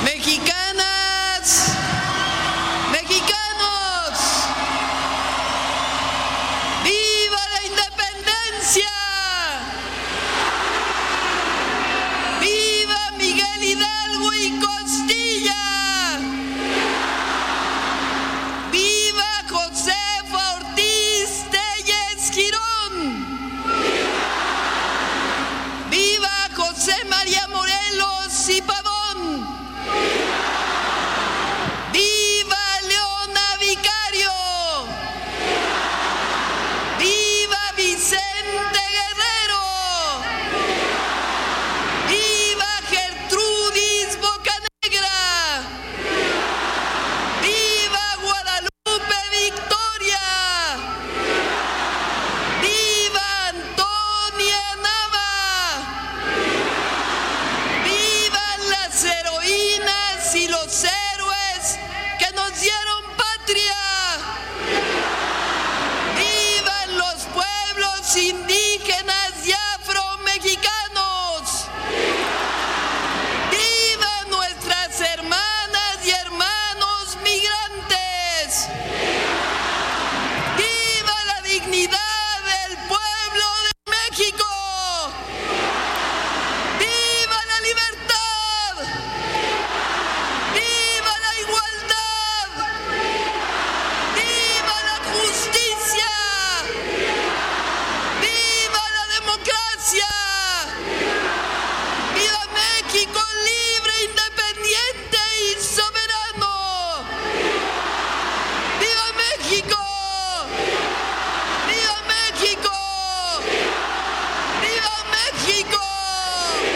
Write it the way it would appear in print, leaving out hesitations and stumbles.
Mexicanas, mexicanos, ¡viva la independencia! ¡Viva Miguel Hidalgo y Costilla! ¡Viva Josefa Ortiz Telles Girón! ¡Viva José María Morelos y Pablo!